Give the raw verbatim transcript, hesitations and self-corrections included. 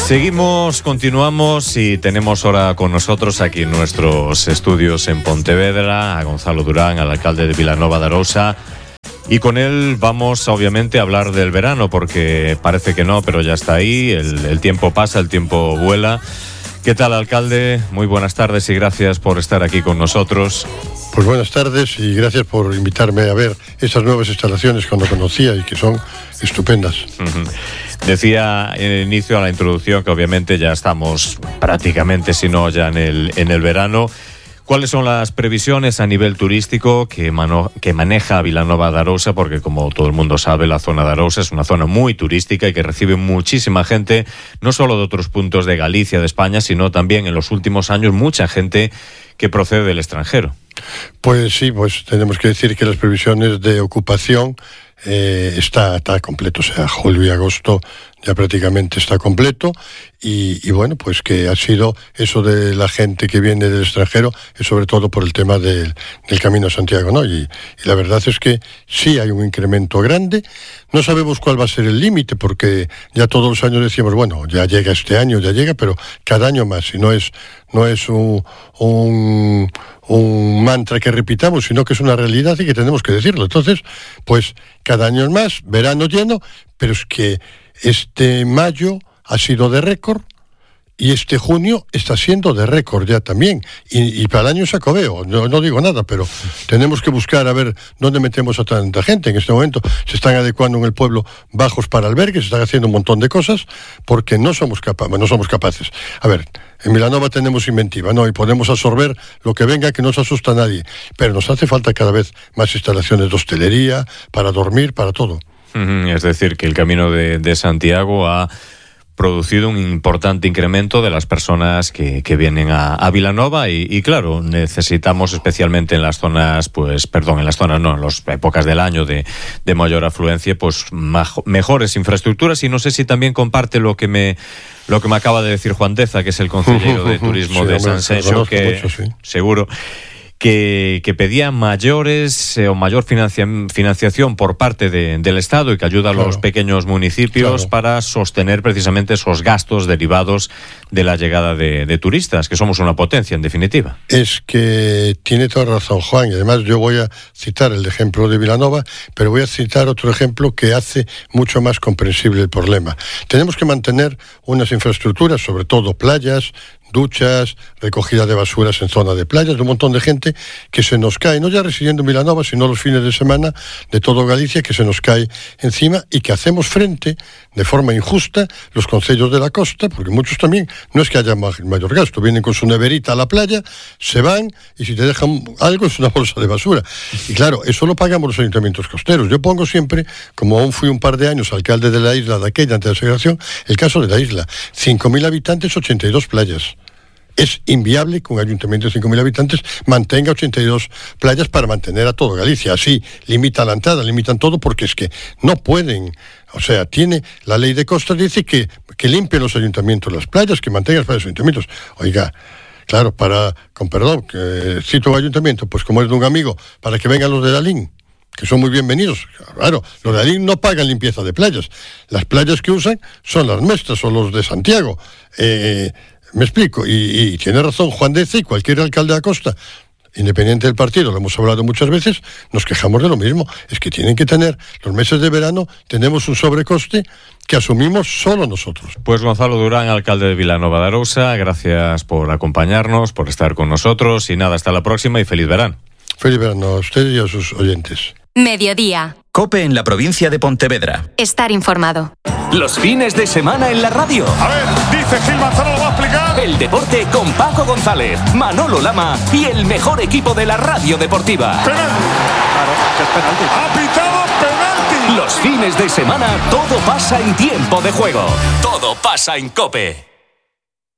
Seguimos, continuamos y tenemos ahora con nosotros aquí en nuestros estudios en Pontevedra a Gonzalo Durán, al alcalde de Vilanova de Arousa. Y con él vamos obviamente a hablar del verano, porque parece que no, pero ya está ahí, el, el tiempo pasa, el tiempo vuela. ¿Qué tal, alcalde? Muy buenas tardes y gracias por estar aquí con nosotros. Pues buenas tardes y gracias por invitarme a ver esas nuevas instalaciones que no conocía y que son estupendas. Uh-huh. Decía en el inicio, a la introducción, que obviamente ya estamos prácticamente, si no ya en el, en el verano. ¿Cuáles son las previsiones a nivel turístico que, mano, que maneja Vilanova de Arousa? Porque, como todo el mundo sabe, la zona de Arousa es una zona muy turística y que recibe muchísima gente, no solo de otros puntos de Galicia, de España, sino también en los últimos años mucha gente que procede del extranjero. Pues sí, pues tenemos que decir que las previsiones de ocupación eh, está, está completo, o sea, julio y agosto ya prácticamente está completo y, y bueno, pues que ha sido eso de la gente que viene del extranjero, es sobre todo por el tema del, del Camino a Santiago, ¿no? Y, y la verdad es que sí hay un incremento grande. No sabemos cuál va a ser el límite, porque ya todos los años decíamos, bueno, ya llega este año, ya llega, pero cada año más, y no es, no es un, un, un mantra que repitamos, sino que es una realidad y que tenemos que decirlo. Entonces, pues cada año es más, verano lleno, pero es que este mayo ha sido de récord y este junio está siendo de récord ya también. Y, y para el año sacobeo, no, no digo nada, pero tenemos que buscar a ver dónde metemos a tanta gente. En este momento se están adecuando en el pueblo bajos para albergues, se están haciendo un montón de cosas porque no somos, capa- no somos capaces. A ver, en Vilanova tenemos inventiva, ¿no? Y podemos absorber lo que venga, que no se asusta a nadie. Pero nos hace falta cada vez más instalaciones de hostelería, para dormir, para todo. Es decir, que el Camino de, de Santiago ha producido un importante incremento de las personas que, que vienen a, a Vilanova y, y claro, necesitamos especialmente en las zonas, pues, perdón, en las zonas no, en las épocas del año de, de mayor afluencia, pues majo, mejores infraestructuras. Y no sé si también comparte lo que me lo que me acaba de decir Juan Deza, que es el consejero de turismo sí, de San Senxo, que mucho, sí. seguro Que, que pedía mayores eh, o mayor financia, financiación por parte de, del Estado y que ayuda claro. a los pequeños municipios claro. para sostener precisamente esos gastos derivados de la llegada de, de turistas, que somos una potencia en definitiva. Es que tiene toda razón Juan, y además yo voy a citar el ejemplo de Vilanova, pero voy a citar otro ejemplo que hace mucho más comprensible el problema. Tenemos que mantener unas infraestructuras, sobre todo playas, duchas, recogida de basuras en zona de playas, de un montón de gente que se nos cae, no ya residiendo en Vilanova, sino los fines de semana de todo Galicia, que se nos cae encima y que hacemos frente de forma injusta los concellos de la costa, porque muchos también, no es que haya mayor gasto, vienen con su neverita a la playa, se van y si te dejan algo es una bolsa de basura. Y claro, eso lo pagamos los ayuntamientos costeros. Yo pongo siempre, como aún fui un par de años alcalde de la isla de aquella antes de la segregación, el caso de la isla, cinco mil habitantes, ochenta y dos playas. Es inviable que un ayuntamiento de cinco mil habitantes mantenga ochenta y dos playas para mantener a todo Galicia. Así limitan la entrada, limitan todo, porque es que no pueden. O sea, tiene la ley de costas, dice que, que limpien los ayuntamientos las playas, que mantengan las playas de los ayuntamientos. Oiga, claro, para, con perdón, que cito un ayuntamiento, pues como es de un amigo, para que vengan los de la L I N, que son muy bienvenidos. Claro, los de la L I N no pagan limpieza de playas. Las playas que usan son las nuestras o los de Santiago. Eh... Me explico, y, y tiene razón Juan Deza y cualquier alcalde de la costa, independiente del partido, lo hemos hablado muchas veces, nos quejamos de lo mismo. Es que tienen que tener, los meses de verano, tenemos un sobrecoste que asumimos solo nosotros. Pues Gonzalo Durán, alcalde de Vilanova de Arousa, gracias por acompañarnos, por estar con nosotros, y nada, hasta la próxima y feliz verano. Feliz verano a usted y a sus oyentes. Mediodía. COPE en la provincia de Pontevedra. Estar informado. Los fines de semana en la radio. A ver, dice Gil Manzano, lo va a explicar. El deporte con Paco González, Manolo Lama y el mejor equipo de la radio deportiva. Penalti. Claro, que es penalti. Ha pitado penalti. Los fines de semana todo pasa en tiempo de juego. Todo pasa en COPE.